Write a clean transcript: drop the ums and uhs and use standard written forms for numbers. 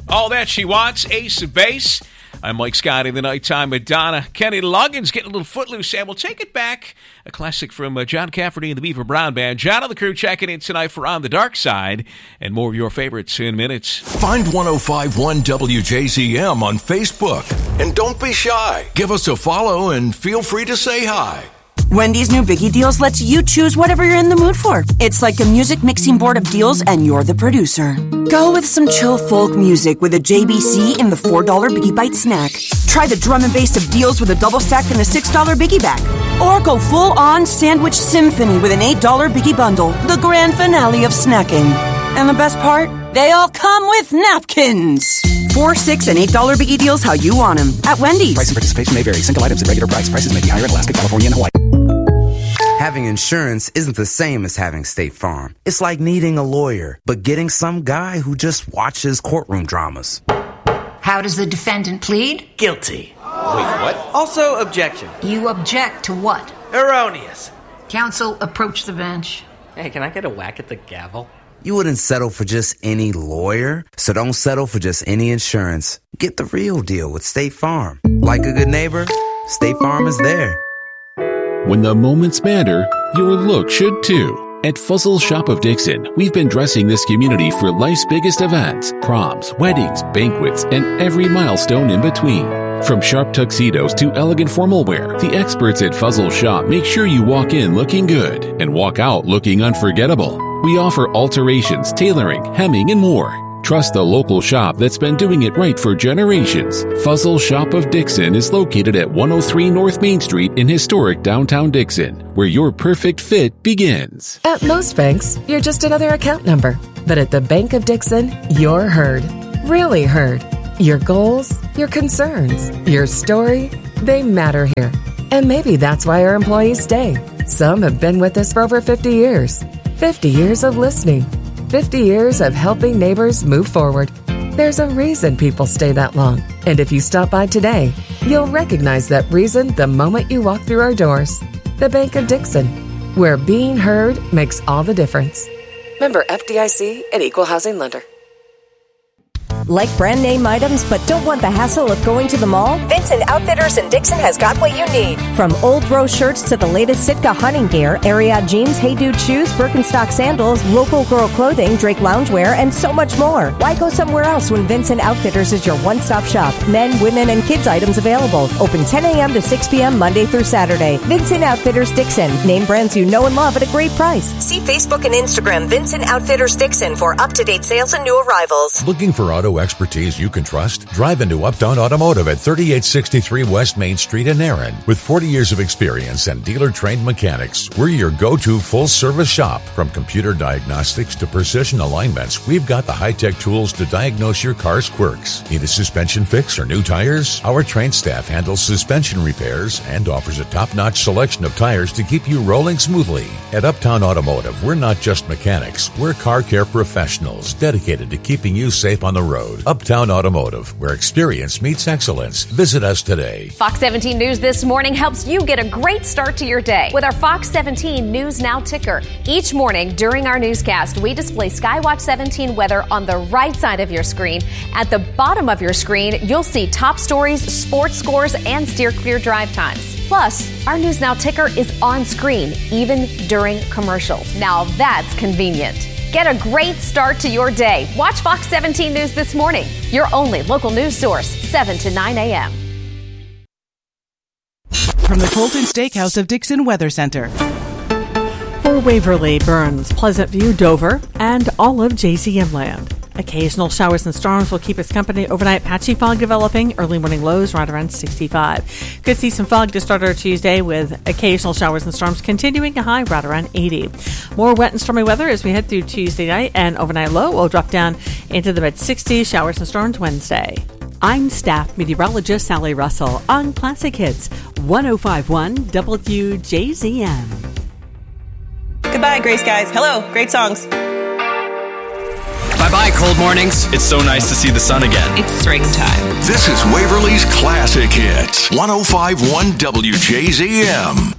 All That She Wants, Ace of Base. I'm Mike Scott in the nighttime with Donna. Kenny Loggins getting a little footloose, and we'll take it back. A classic from John Cafferty and the Beaver Brown Band. John and the crew checking in tonight for On the Dark Side, and more of your favorites in minutes. Find 105.1 WJZM on Facebook. And don't be shy. Give us a follow and feel free to say hi. Wendy's new Biggie Deals lets you choose whatever you're in the mood for. It's like a music mixing board of deals, and you're the producer. Go with some chill folk music with a JBC in the $4 Biggie Bite snack. Try the drum and bass of deals with a double stack and a $6 Biggie bag. Or go full-on sandwich symphony with an $8 Biggie bundle, the grand finale of snacking. And the best part? They all come with napkins. $4, $6, and $8 Biggie Deals how you want them at Wendy's. Price and participation may vary. Single items at regular price. Prices may be higher in Alaska, California, and Hawaii. Having insurance isn't the same as having State Farm. It's like needing a lawyer, but getting some guy who just watches courtroom dramas. How does the defendant plead? Guilty. Wait, what? Also, objection. You object to what? Erroneous. Counsel, approach the bench. Hey, can I get a whack at the gavel? You wouldn't settle for just any lawyer, so don't settle for just any insurance. Get the real deal with State Farm. Like a good neighbor, State Farm is there. When the moments matter, your look should too. At Fuzzle Shop of Dixon, we've been dressing this community for life's biggest events, proms, weddings, banquets, and every milestone in between. From sharp tuxedos to elegant formal wear, the experts at Fuzzle Shop make sure you walk in looking good and walk out looking unforgettable. We offer alterations, tailoring, hemming, and more. Trust the local shop that's been doing it right for generations. Fuzzle Shop of Dixon is located at 103 North Main Street in historic downtown Dixon, where your perfect fit begins. At most banks, you're just another account number. But at the Bank of Dixon, you're heard. Really heard. Your goals, your concerns, your story, they matter here. And maybe that's why our employees stay. Some have been with us for over 50 years. 50 years of listening. 50 years of helping neighbors move forward. There's a reason people stay that long. And if you stop by today, you'll recognize that reason the moment you walk through our doors. The Bank of Dixon, where being heard makes all the difference. Member FDIC and Equal Housing Lender. Like brand name items but don't want the hassle of going to the mall? Vincent Outfitters in Dixon has got what you need. From Old Rose shirts to the latest Sitka hunting gear, Ariat jeans, Hey Dude shoes, Birkenstock sandals, local girl clothing, Drake loungewear, and so much more. Why go somewhere else when Vincent Outfitters is your one-stop shop? Men, women, and kids items available. Open 10 a.m. to 6 p.m. Monday through Saturday. Vincent Outfitters Dixon. Name brands you know and love at a great price. See Facebook and Instagram Vincent Outfitters Dixon for up-to-date sales and new arrivals. Looking for auto expertise you can trust? Drive into Uptown Automotive at 3863 West Main Street in Erin. With 40 years of experience and dealer-trained mechanics, we're your go-to full-service shop. From computer diagnostics to precision alignments, we've got the high-tech tools to diagnose your car's quirks. Need a suspension fix or new tires? Our trained staff handles suspension repairs and offers a top-notch selection of tires to keep you rolling smoothly. At Uptown Automotive, we're not just mechanics. We're car care professionals dedicated to keeping you safe on the road. Uptown Automotive, where experience meets excellence. Visit us today. Fox 17 News this morning helps you get a great start to your day with our Fox 17 News Now ticker. Each morning during our newscast, we display Skywatch 17 weather on the right side of your screen. At the bottom of your screen, you'll see top stories, sports scores, and steer clear drive times. Plus, our News Now ticker is on screen, even during commercials. Now that's convenient. Get a great start to your day. Watch Fox 17 News this morning, your only local news source, 7 to 9 a.m. From the Colton Steakhouse of Dixon Weather Center. For Waverly, Burns, Pleasant View, Dover, and all of JZM land. Occasional showers and storms will keep us company overnight. Patchy fog developing. Early morning lows right around 65. Could see some fog to start our Tuesday with occasional showers and storms continuing a high right around 80. More wet and stormy weather as we head through Tuesday night, and overnight low will drop down into the mid-60s. Showers and storms Wednesday. I'm staff meteorologist Sally Russell on Classic Hits 105.1 WJZM. Goodbye, gray skies. Hello, great songs. Bye-bye, cold mornings. It's so nice to see the sun again. It's springtime. This is Waverly's Classic Hits 105.1 WJZM.